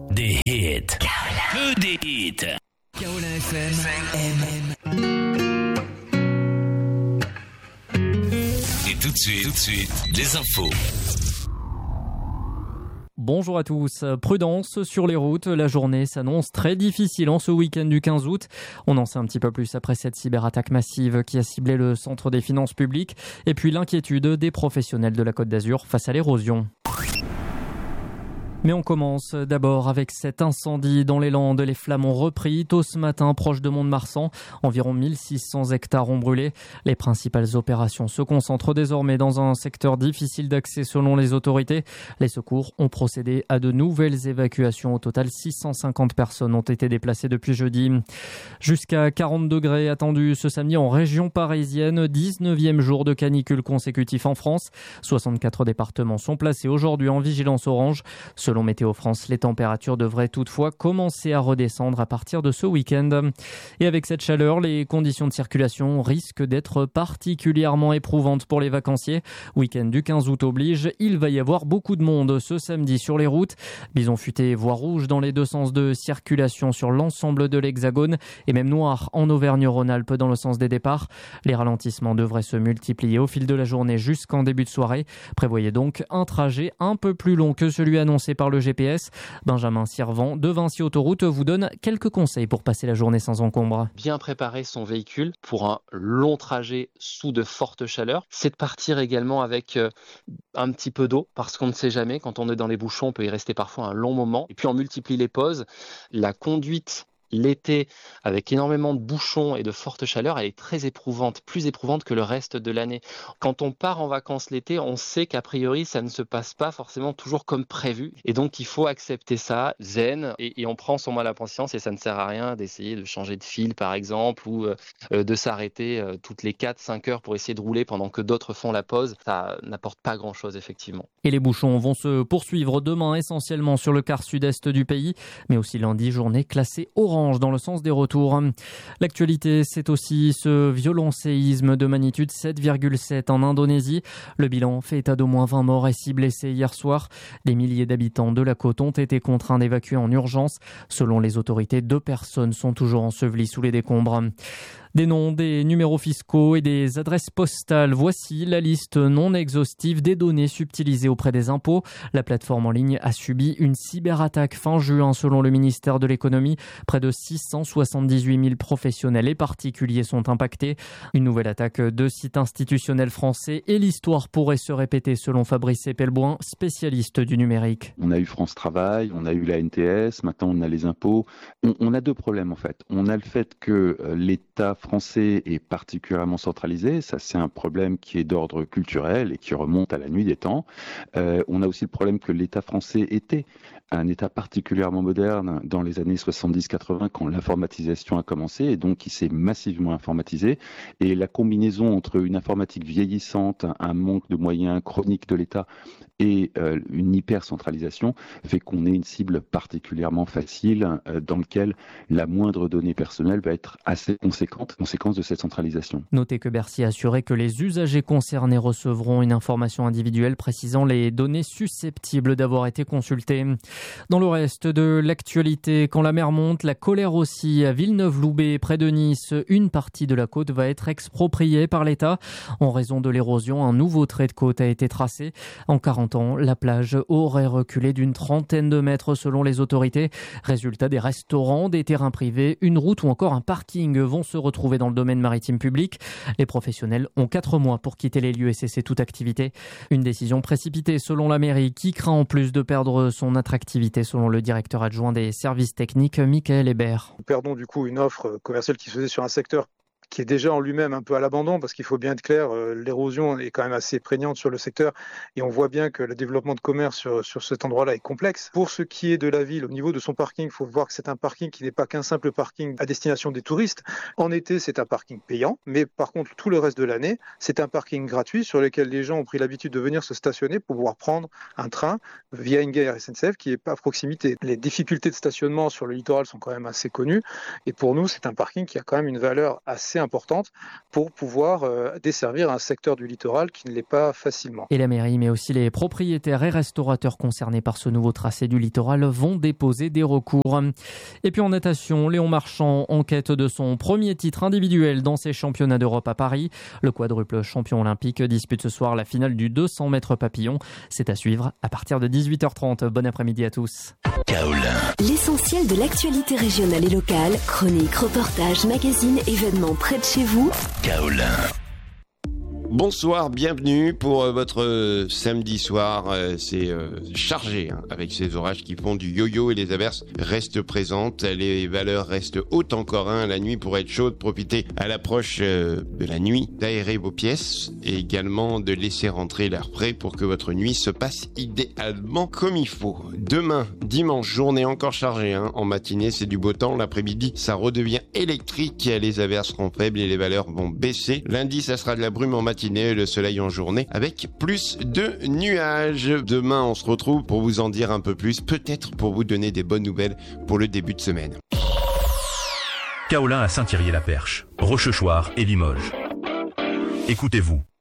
Des hits. Que des hits. Kaolin FM Et tout de suite, les infos. Bonjour à tous. Prudence sur les routes. La journée s'annonce très difficile en ce week-end du 15 août. On en sait un petit peu plus après cette cyberattaque massive qui a ciblé le centre des finances publiques et puis l'inquiétude des professionnels de la Côte d'Azur face à l'érosion. Mais on commence d'abord avec cet incendie dans les Landes. Les flammes ont repris tôt ce matin proche de Mont-de-Marsan. Environ 1600 hectares ont brûlé. Les principales opérations se concentrent désormais dans un secteur difficile d'accès selon les autorités. Les secours ont procédé à de nouvelles évacuations. Au total, 650 personnes ont été déplacées depuis jeudi. Jusqu'à 40 degrés attendus ce samedi en région parisienne. 19e jour de canicule consécutif en France. 64 départements sont placés aujourd'hui en vigilance orange. Selon Météo France, les températures devraient toutefois commencer à redescendre à partir de ce week-end. Et avec cette chaleur, les conditions de circulation risquent d'être particulièrement éprouvantes pour les vacanciers. Week-end du 15 août oblige, il va y avoir beaucoup de monde ce samedi sur les routes. Bison futé, voie rouge dans les deux sens de circulation sur l'ensemble de l'Hexagone et même noir en Auvergne-Rhône-Alpes dans le sens des départs. Les ralentissements devraient se multiplier au fil de la journée jusqu'en début de soirée. Prévoyez donc un trajet un peu plus long que celui annoncé par le GPS. Benjamin Sirvent de Vinci Autoroute vous donne quelques conseils pour passer la journée sans encombre. Bien préparer son véhicule pour un long trajet sous de fortes chaleurs. C'est de partir également avec un petit peu d'eau parce qu'on ne sait jamais, quand on est dans les bouchons, on peut y rester parfois un long moment. Et puis on multiplie les pauses. La conduite l'été, avec énormément de bouchons et de fortes chaleurs, elle est très éprouvante, plus éprouvante que le reste de l'année. Quand on part en vacances l'été, on sait qu'a priori, ça ne se passe pas forcément toujours comme prévu. Et donc, il faut accepter ça, zen, et on prend son mal à patience et ça ne sert à rien d'essayer de changer de fil, par exemple, ou de s'arrêter toutes les 4-5 heures pour essayer de rouler pendant que d'autres font la pause. Ça n'apporte pas grand-chose, effectivement. Et les bouchons vont se poursuivre demain, essentiellement sur le quart sud-est du pays, mais aussi lundi, journée classée orange dans le sens des retours. L'actualité, c'est aussi ce violent séisme de magnitude 7,7 en Indonésie. Le bilan fait état d'au moins 20 morts et 6 blessés hier soir. Des milliers d'habitants de la côte ont été contraints d'évacuer en urgence. Selon les autorités, 2 personnes sont toujours ensevelies sous les décombres. Des noms, des numéros fiscaux et des adresses postales. Voici la liste non exhaustive des données subtilisées auprès des impôts. La plateforme en ligne a subi une cyberattaque fin juin selon le ministère de l'économie. Près de 678 000 professionnels et particuliers sont impactés. Une nouvelle attaque de sites institutionnels français et l'histoire pourrait se répéter selon Fabrice Epelboin, spécialiste du numérique. On a eu France Travail, on a eu la NTS, maintenant on a les impôts. On a 2 problèmes en fait. On a le fait que l'État français est particulièrement centralisé. Ça, c'est un problème qui est d'ordre culturel et qui remonte à la nuit des temps. On a aussi le problème que l'État français était un État particulièrement moderne dans les années 70-80 quand l'informatisation a commencé et donc il s'est massivement informatisé. Et la combinaison entre une informatique vieillissante, un manque de moyens chroniques de l'État et une hyper-centralisation fait qu'on est une cible particulièrement facile dans laquelle la moindre donnée personnelle va être assez conséquente, conséquence de cette centralisation. Notez que Bercy a assuré que les usagers concernés recevront une information individuelle précisant les données susceptibles d'avoir été consultées. Dans le reste de l'actualité, quand la mer monte, la colère aussi. À Villeneuve-Loubet, près de Nice, une partie de la côte va être expropriée par l'État. En raison de l'érosion, un nouveau trait de côte a été tracé. En 40 ans, la plage aurait reculé d'une 30aine de mètres selon les autorités. Résultat, des restaurants, des terrains privés, une route ou encore un parking vont se retrouver dans le domaine maritime public. Les professionnels ont 4 mois pour quitter les lieux et cesser toute activité. Une décision précipitée selon la mairie qui craint en plus de perdre son attractivité selon le directeur adjoint des services techniques, Michael Hébert. Nous perdons du coup une offre commerciale qui se faisait sur un secteur qui est déjà en lui-même un peu à l'abandon, parce qu'il faut bien être clair, l'érosion est quand même assez prégnante sur le secteur et on voit bien que le développement de commerce sur cet endroit-là est complexe. Pour ce qui est de la ville, au niveau de son parking, il faut voir que c'est un parking qui n'est pas qu'un simple parking à destination des touristes. En été, c'est un parking payant, mais par contre, tout le reste de l'année, c'est un parking gratuit sur lequel les gens ont pris l'habitude de venir se stationner pour pouvoir prendre un train via une gare SNCF qui est pas à proximité. Les difficultés de stationnement sur le littoral sont quand même assez connues et pour nous, c'est un parking qui a quand même une valeur assez assez importante pour pouvoir desservir un secteur du littoral qui ne l'est pas facilement. Et la mairie, mais aussi les propriétaires et restaurateurs concernés par ce nouveau tracé du littoral vont déposer des recours. Et puis en natation, Léon Marchand en quête de son premier titre individuel dans ses championnats d'Europe à Paris. Le quadruple champion olympique dispute ce soir la finale du 200 mètres papillon. C'est à suivre à partir de 18h30. Bon après-midi à tous. Kaolin. L'essentiel de l'actualité régionale et locale, chroniques, reportages, magazines, événements près de chez vous. Kaolin. Bonsoir, bienvenue pour votre samedi soir. C'est chargé avec ces orages qui font du yo-yo et les averses restent présentes. Les valeurs restent hautes encore. La nuit pourrait être chaude. Profitez à l'approche de la nuit d'aérer vos pièces et également de laisser rentrer l'air frais pour que votre nuit se passe idéalement comme il faut. Demain, dimanche, journée encore chargée. En matinée, c'est du beau temps. L'après-midi, ça redevient électrique. Les averses seront faibles et les valeurs vont baisser. Lundi, ça sera de la brume en matinée, le soleil en journée avec plus de nuages. Demain, on se retrouve pour vous en dire un peu plus, peut-être pour vous donner des bonnes nouvelles pour le début de semaine. Kaolin à Saint-Thierry-la-Perche, Rochechouart et Limoges. Écoutez-vous.